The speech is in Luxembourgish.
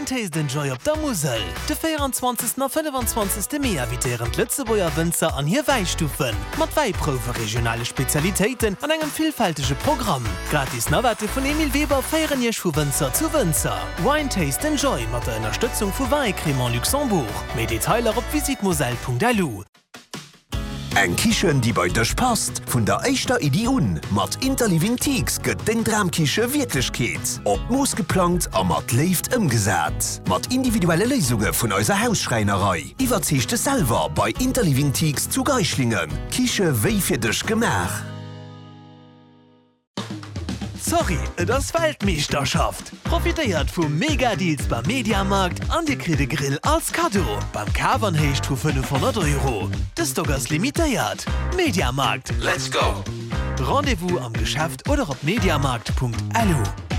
Wine Taste Enjoy op der Musel. De 24. und 25. Mai invitieren Lützeburger Winzer an hier Weichstufen. Mit Weihprobe regionale Spezialitäten an einem vielfältigen Programm. Gratis Nawarte von Emil Weber feiern ihr von Winzer zu Winzer. Wine Taste Enjoy mit der Unterstützung von Weincremant Luxembourg. Mehr Details auf visitmosel.lu. Eng Kichen, die bei dech passt, vun der eischter Idioun, mat Interliving Teaks gëtt den Dramkiche Wirklichkeet. Op Moos geplant a mat left ëmgesat. Mat individuelle Lesungen vun eurer Hausschreinerei. Iwerzechte selber bei Interliving Teaks zu Geischlingen. Kiche wéi fir dech gemach. Sorry, das Weltmeisterschaft. Profitiert vom Mega-Deals beim Mediamarkt an die Grill als Kado. Beim Cavern hecht für 500 €. Das ist limitiert. Mediamarkt. Let's go! Rendezvous am Geschäft oder auf mediamarkt.lu.